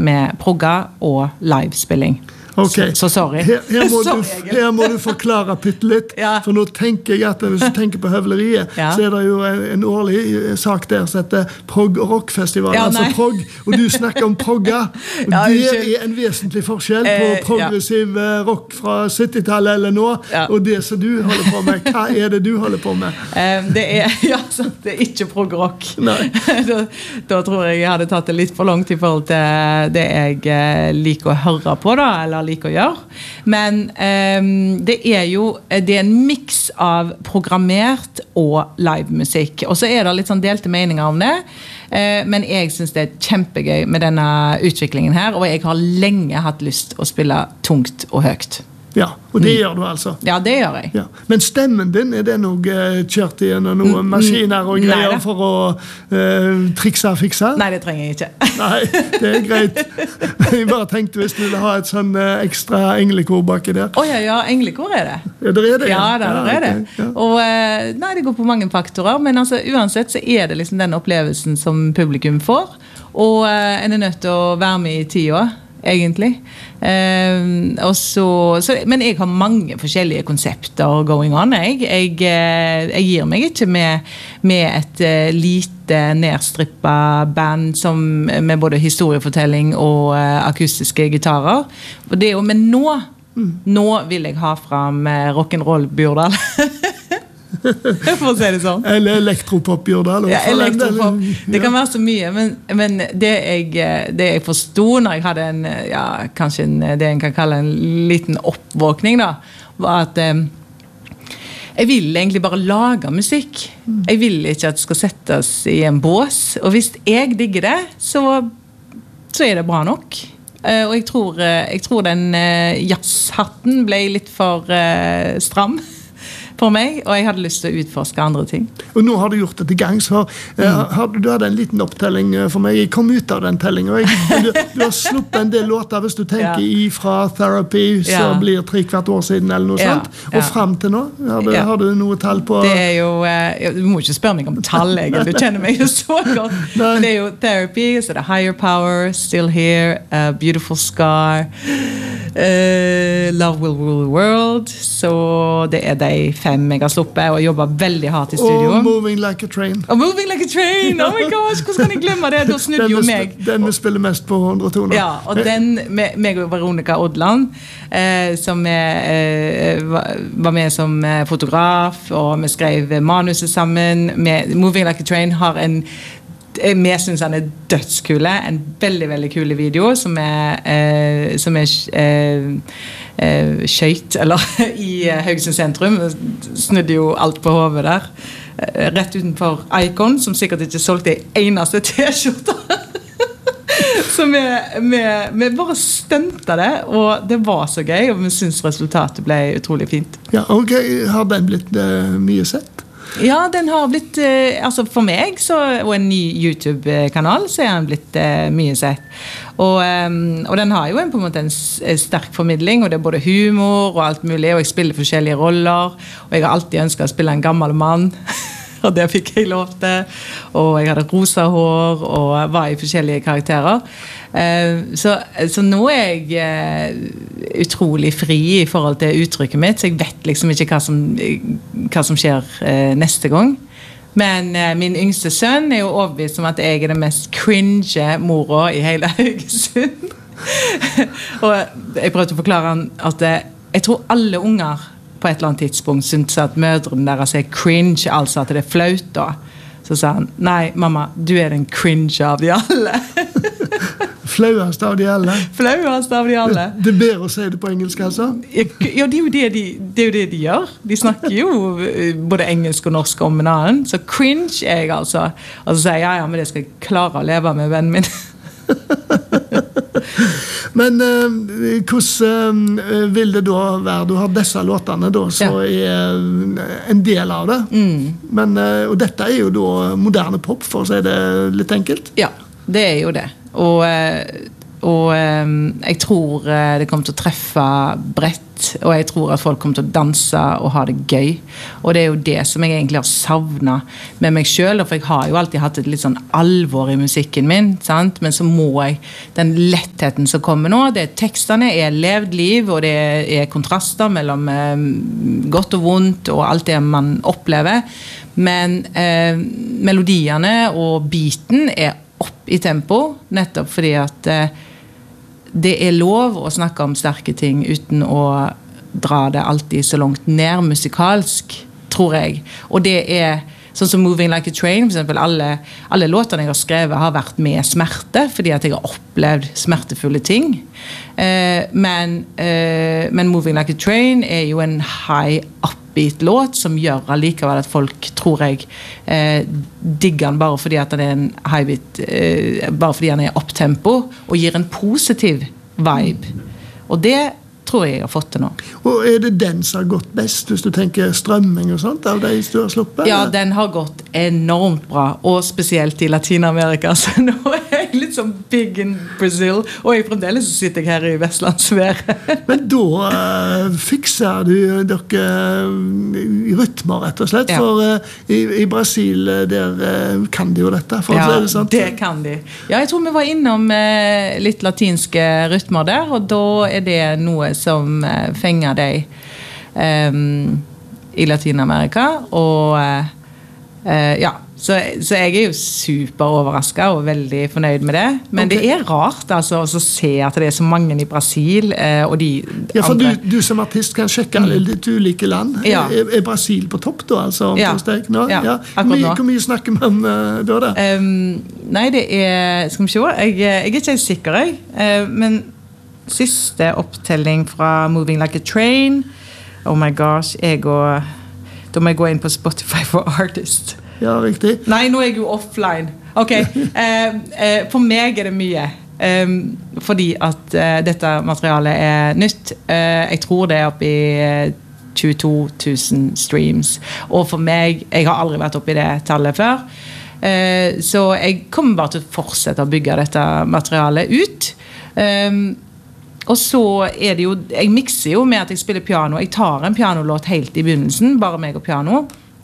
med progga og livespilling. Okay. Så sorry. Her må du forklare pytte litt, for nå tenker jeg at hvis du tenker på høvleriet, så det jo en årlig sak der som heter Prog- og Rockfestival, altså prog, og du snakker om progga, og det en vesentlig forskjell på progressiv rock fra 70-tallet eller nå, og det som du holder på med. Hva det du holder på med? Det ikke prog-rock. Da tror jeg hadde tatt det litt for langt i forhold til det jeg liker å høre på da, eller liker å gjøre. Men det det en mix av programmert og livemusikk. Og så det litt sånn delte meninger om det. Men jeg synes det kjempegøy med denne utviklingen her, og jeg har lenge hatt lyst å spille tungt og høyt. Ja, og det gjør du altså. Ja, det gjør jeg. Ja. Men stemmen din, det noe kjørt igjen noen maskiner og greier for å trikse og fikse? Nei, det trenger jeg ikke. Nei, det greit. Jeg bare tenkte hvis du ville ha et sånn ekstra englekor baki der. Ja, englekor det. Ja, det det? Ja, det det. Ja. Og nei, det går på mange faktorer, men altså, uansett så det liksom den opplevelsen som publikum får, og en nødt til å være med i tida, egentlig. Men jeg har mange forskjellige konsepter going on. Jeg gir meg ikke med et lite nedstrippet band med både historiefortelling og akustiske gitarer. Men nå vil jeg ha fram rock'n'roll Bjordal. For å si det sånn. Eller elektropop-Bjordal. Ja, elektropop. Det kan være så mye, men det jeg forstod når jeg hadde kanskje det en kan kalle en liten oppvåkning da, var at jeg vil egentlig bare lage musikk. Jeg vil ikke at det skal settes i en bås, og hvis jeg digger det, så det bra nok. Og jeg tror den jazzhatten ble litt for stram for meg, og jeg hadde lyst til å utforske andre ting. Og nå har du gjort det til gangs, for du hadde en liten opptelling for meg. Jeg kom ut av den tellingen, og du har sluppet en del låter, hvis du tenker fra Therapy, så blir 3/4 år siden, eller noe sånt. Og frem til nå, har du noe tall på? Det jo, du må ikke spørre meg om tall, du kjenner meg jo så godt. Men det jo Therapy, så det Higher Power, Still Here, Beautiful Scar, Love Will Rule the World, så det de 5 jeg har sluppet og jobber veldig hardt i studio. Og Moving Like a Train. Og Moving Like a Train! Oh my gosh, hvordan kan jeg glemme det? Da snudde jo meg. Den vi spiller mest på 100 toner. Ja, og den med meg og Veronica Odland, som var med som fotograf, og vi skrev manuset sammen. Moving Like a Train har vi synes han dødskule, en veldig, veldig kule video som skjøyt, eller i Haugesund sentrum, snudde jo alt på hodet der, rett utenfor Icon, som sikkert ikke solgte eneste t-skjorter. Så vi bare stuntet det, og det var så gøy, og vi synes resultatet ble utrolig fint. Ja, og har den blitt mye sett? Ja, den har blitt, altså for meg, og en ny YouTube-kanal, så har den blitt mye sett. Og den har jo på en måte en sterk formidling, og det både humor og alt mulig, og jeg spiller forskjellige roller, og jeg har alltid ønsket å spille en gammel mann, og det fikk jeg lov til, og jeg hadde rosa hår, og var i forskjellige karakterer. Så nå jeg utrolig fri i forhold til uttrykket mitt, så jeg vet liksom ikke hva som skjer neste gang. Men min yngste sønn jo overbevist om at jeg den mest cringe mora i hele Haugesund. Og jeg prøvde å forklare han at jeg tror alle unger på et eller annet tidspunkt synes at mødrene deres cringe, altså at det flaut da. Så sa han, nei mamma, du den cringe av de alle. Flauest av de alle? Flauest av de alle. Det bedre å si det på engelsk, altså? Ja, det jo det de gjør. De snakker jo både engelsk og norsk om en annen. Så cringe jeg altså. Og så sier jeg, ja, men det skal jeg klare å leve med vennen min. Men hvordan vil det da være? Du har disse låtene da, så en del av det. Men, og dette jo da moderne pop, for å si det litt enkelt. Ja, det jo det. Og jeg tror det kommer til å treffe bredt fett, og jeg tror at folk kommer til å danse og ha det gøy. Og det jo det som jeg egentlig har savnet med meg selv, for jeg har jo alltid hatt et litt sånn alvor i musikken min, sant? Men så må jeg, den lettheten som kommer nå, tekstene levd liv, og det kontraster mellom godt og vondt, og alt det man opplever. Men melodiene og beaten opp i tempo, nettopp fordi at det lov å snakke om sterke ting uten å dra det alltid så langt ned musikalsk, tror jeg. Og det sånn som Moving Like a Train, for eksempel, alle låtene jeg har skrevet har vært med smerte, fordi at jeg har opplevd smertefulle ting. Men Moving Like a Train jo en high upbeat låt som gjør allikevel at folk, tror jeg, digger den bare fordi at den en high beat, bare fordi den opptempo og gir en positiv vibe. Og det tror jeg har fått det nå. Og det den som har gått best, hvis du tenker strømming og sånt, av de du har sluppet? Ja, den har gått enormt bra, og spesielt i Latinamerika, så nå jeg litt sånn big in Brazil, og fremdeles sitter jeg her i Vestlandsværet. Men da fikser du dere rytmer, rett og slett, for i Brasil, der kan de jo dette, for å si det sant? Ja, det kan de. Ja, jeg tror vi var innom litt latinske rytmer der, og da det noe som fenger deg i Latinamerika, og ja, så jeg jo super overrasket og veldig fornøyd med det, men det rart altså å se at det så mange i Brasil og de ja, for andre. Du som artist kan sjekke litt ulike land. Ja. Brasil på topp da, altså? Ja, nå? Ja. Hvor mye snakker vi om da? Nei, det skal vi se, jeg ikke helt sikker, men siste opptelling fra Moving Like a Train, oh my gosh, da må jeg gå inn på Spotify for Artist. Ja, riktig. Nei, nå jeg jo offline. Ok, for meg det mye, fordi at dette materialet nytt. Jeg tror det oppe i 22 000 streams, og for meg, jeg har aldri vært oppe i det tallet før, så jeg kommer bare til å fortsette å bygge dette materialet ut. Og så det jo, jeg mixer jo med at jeg spiller piano. Jeg tar en pianolåt helt i begynnelsen, bare meg og piano.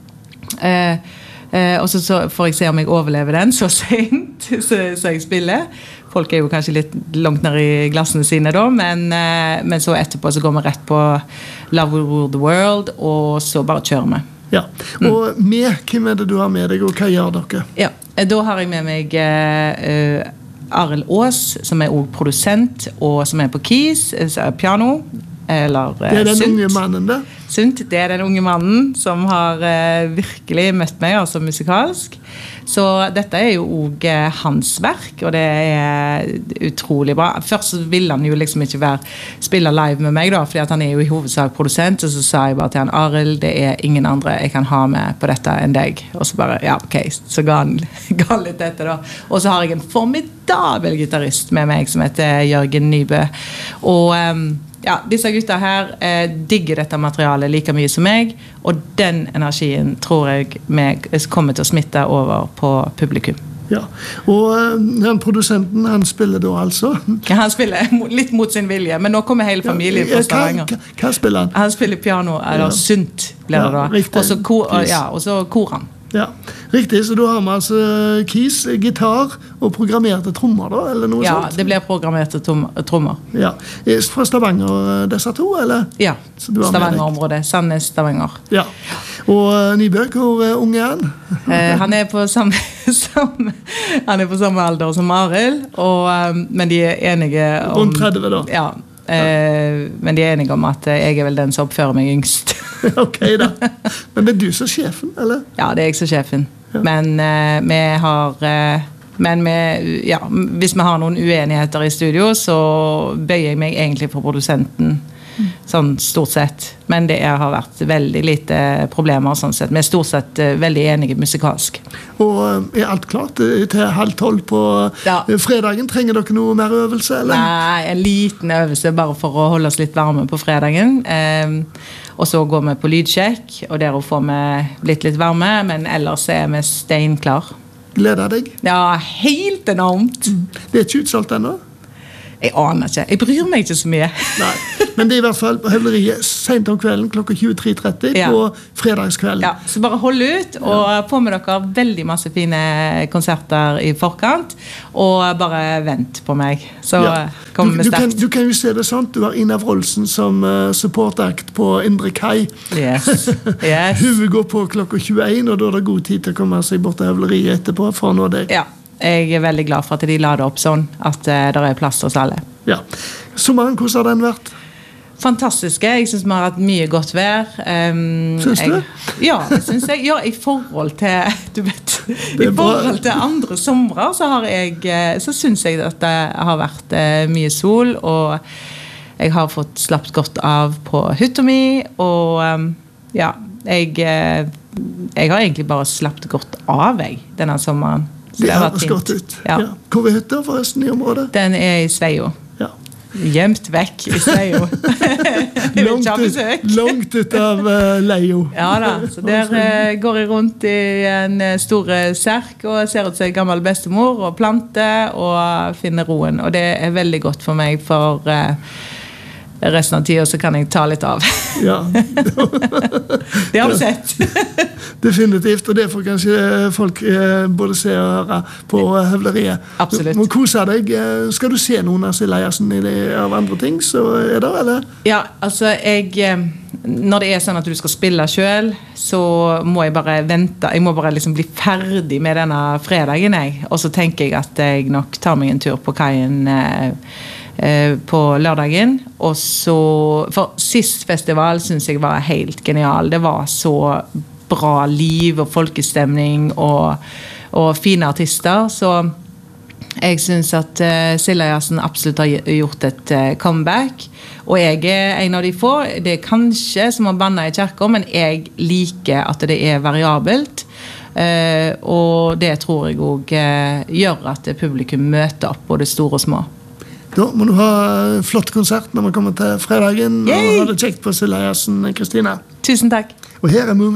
Og så får jeg se om jeg overlever den så sent, så jeg spiller. Folk jo kanskje litt langt ned i glassene sine da, men så etterpå så går vi rett på Love Will Rule the World, og så bare kjører vi. Ja, og hvem det du har med deg, og hva gjør dere? Ja, da har jeg med meg Arild Aas, som også produsent, og som på keys, piano, eller det den unge mannen der? Sunt, det den unge mannen som har virkelig møtt meg, altså musikalsk. Så dette jo også hans verk, og det utrolig bra. Først så ville han jo liksom ikke spille live med meg da, fordi at han jo i hovedsak produsent, og så sa jeg bare til han, Arild, det ingen andre jeg kan ha med på dette enn deg. Og så bare, ja, ok, så ga han litt etter da. Og så har jeg en formidabel gitarrist med meg som heter Jørgen Nybø. Og ja, disse gutta her digger dette materialet like mye som meg, og den energien tror jeg kommer til å smitte over på publikum. Ja, og den produsenten, han spiller da altså? Ja, han spiller litt mot sin vilje, men nå kommer hele familien fra Stavanger. Hva spiller han? Han spiller piano, eller synt blir det da. Riktig. Og så koran. Ja, riktig, så da har vi altså keys, gitar og programmerte trommer da, eller noe sånt? Ja, det blir programmerte trommer. Ja, fra Stavanger disse to, eller? Ja, Stavanger-området, Sandnes, Stavanger. Ja, og Nybø, hvor ung han? Han på samme alder som Arild, men de enige om... Rundt 30 da? Ja, men de enige om at jeg vel den som oppfører meg yngst. Ok da. Men det du som sjefen, eller? Ja, det jeg som sjefen. Ja. Men vi har... ja, hvis vi har noen uenigheter i studio, så bøyer jeg meg egentlig for produsenten. Sånn stort sett. Men det har vært veldig lite problemer sånn sett. Vi stort sett veldig enige musikalsk. Og alt klart til 11:30 på fredagen? Trenger dere noe mer øvelse, eller? Nei, en liten øvelse bare for å holde oss litt varme på fredagen. Og så går vi på lydsjekk, og der får vi litt varme, men ellers vi steinklar. Gleder deg? Ja, helt enormt. Det ikke utsolgt ennå? Jeg aner ikke. Jeg bryr meg ikke så mye. Nei, men det er i hvert fall på Høvleriet sent om kvelden klokka 23:30 på fredagskvelden. Ja, så bare hold ut og få med dere veldig masse fine konserter i forkant, og bare vent på meg. Så kommer vi sterkt. Du kan jo se det sånn, du har Ina Wroldsen som supportakt på Indre Kai. Yes. Hun går på klokka 21, og da er det god tid til å komme seg bort til Høvleriet etterpå for å nå deg. Ja. Jeg er veldig glad for at de la det opp sånn, at det er plass hos alle. Ja. Sommeren, hvordan har den vært? Fantastiske. Jeg synes vi har hatt mye godt vær. Synes du? Ja, det synes jeg. Ja, i forhold til, du vet, i forhold til andre somre, så synes jeg at det har vært mye sol, og jeg har fått slappet godt av på hytta mi, og ja, jeg har egentlig bare slappet godt av denne sommeren. Det har vært godt ut. Ja. Hvor er hytta forresten i området? Den er i Sveio. Ja. Gjemt vekk i Sveio. Langt ut av Leio. Ja da, så der går jeg rundt i en stor serk og ser ut som en gammel bestemor og planter og finner roen. Og det er veldig godt for meg, for resten av tiden så kan jeg ta litt av. Ja. Det har vi sett. Definitivt, og det får kanskje folk både se og høre på Høvleriet. Absolutt. Du må kose deg. Skal du se noen av Sileiassen av andre ting, så er det, eller? Ja, altså når det er sånn at du skal spille selv, så må jeg bare vente. Jeg må bare liksom bli ferdig med denne fredagen, og så tenker jeg at jeg nok tar meg en tur på kaien på lørdagen, og så for sist festival synes jeg var helt genial. Det var så bra liv og folkestemning og fine artister, så jeg synes at Sileiassen absolutt har gjort et comeback, og jeg er en av de få. Det er kanskje som å banne i kirka, men jeg liker at det er variabelt, og det tror jeg også gjør at publikum møter opp både store og små. Da må du ha en flott konsert når man kommer til fredagen. Yay! Og ha det kjekt på Sileiassen, Kristina. Tusen takk. Og her er